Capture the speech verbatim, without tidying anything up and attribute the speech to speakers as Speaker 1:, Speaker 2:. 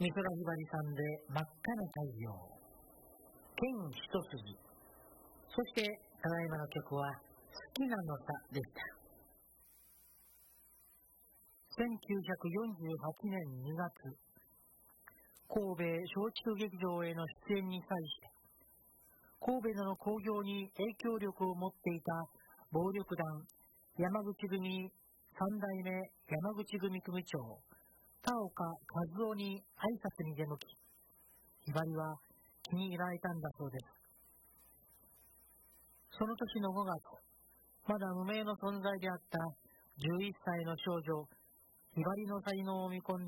Speaker 1: 美空ひばりさんで真っ赤な太陽、剣一筋。そしてただいまの曲は好きなのさでした。せんきゅうひゃくよんじゅうはちねんにがつ、神戸松竹劇場への出演に際して神戸の興行に影響力を持っていた暴力団山口組三代目山口組組長田岡和夫に挨拶に出向き、ひばりは気に入られたんだそうです。その年のごがつ、まだ無名の存在であったじゅういっさいの少女ひばりの才能を見込ん